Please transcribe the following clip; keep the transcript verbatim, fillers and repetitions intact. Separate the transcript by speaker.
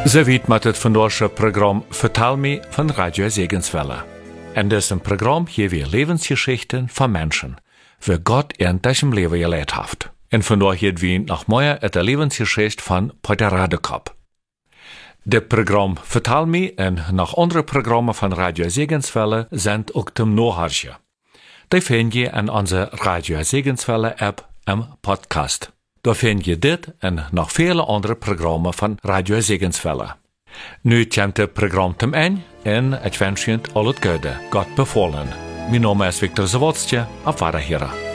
Speaker 1: Ze weet met het vandaagse programma Vertel me van Radio Segenswelle. In diesem Programm hier wir Lebensgeschichten von Menschen, wie Gott in diesem Leben geleid hat. Und vandaag hier wir noch mehr het Lebensgeschichte von Peter Radekop. De Programm Vertel me en nog andere programmen van Radio Segenswelle zijn ook te nachhören. Die vind je in onze Radio Segenswelle app en podcast. Daar vind je dit en nog vele andere programmen van Radio Segenswelle. Nu komt het programma ten einde en ik wens je al het goede. God bevolen. Mijn naam is Victor Zawodstje. Op Wiederhören.